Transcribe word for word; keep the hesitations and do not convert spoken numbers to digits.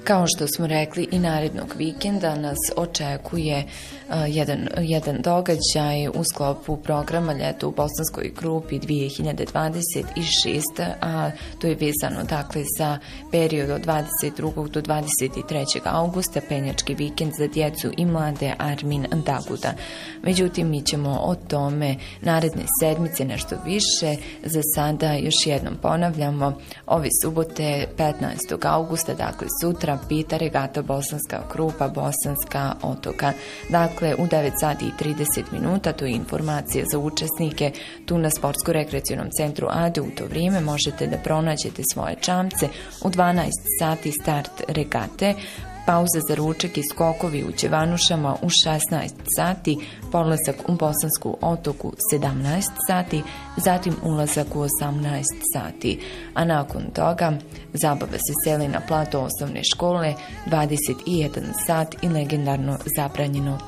Kao što smo rekli, i narednog vikenda nas očekuje uh, jedan, jedan događaj u sklopu programa Ljeto u Bosanskoj grupi dvije hiljade dvadeset šeste. A to je vezano dakle za period od dvadeset drugog do dvadeset trećeg augusta, penjački vikend za djecu i mlade Armin Daguda. Međutim, mi ćemo o tome naredne sedmice nešto više. Za sada još jednom ponavljamo, ove subote petnaestog augusta, dakle sutra, Pita regata Bosanska grupa Bosanska Otoka. Dakle, u devet sati i trideset minuta, to je informacija za učesnike tu na Sportsko-rekreacionom centru Ade. U to vrijeme možete da pronađete svoje čamce. U dvanaest sati start regate, pauza za ručak i skokovi u Ćevanušama u šesnaest sati, polazak u Bosansku Otoku sedamnaest sati, zatim ulazak u osamnaest sati. A nakon toga zabava se seli na plato osnovne škole, dvadeset jedan sat i legendarno zabranjeno